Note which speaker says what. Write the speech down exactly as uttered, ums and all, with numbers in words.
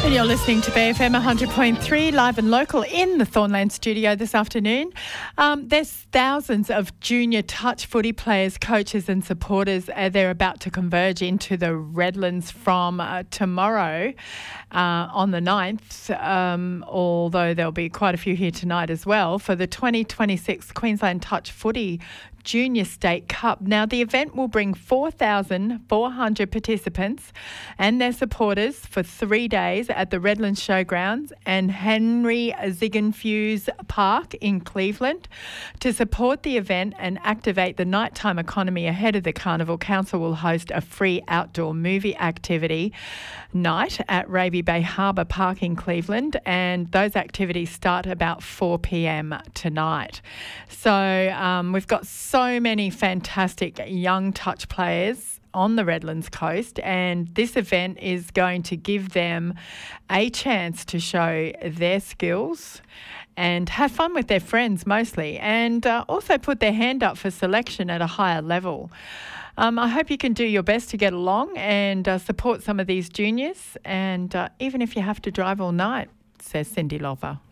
Speaker 1: And you're listening to B F M one hundred point three, live and local in the Thornland studio this afternoon. Um, there's thousands of junior touch footy players, coaches and supporters. Uh, they're about to converge into the Redlands from uh, tomorrow uh, on the ninth, um, although there'll be quite a few here tonight as well, for the twenty twenty-six Queensland Touch Footy Junior State Cup. Now, the event will bring four thousand four hundred participants and their supporters for three days at the Redlands Showgrounds and Henry Ziegenfuss Park in Cleveland. To support the event and activate the nighttime economy ahead of the carnival, Council will host a free outdoor movie activity night at Raby Bay Harbour Park in Cleveland, and those activities start about four p.m. tonight. So um, we've got so many fantastic young touch players on the Redlands coast, and this event is going to give them a chance to show their skills and have fun with their friends mostly, and uh, also put their hand up for selection at a higher level. Um, I hope you can do your best to get along and uh, support some of these juniors, and uh, even if you have to drive all night, says Cindy Lolver.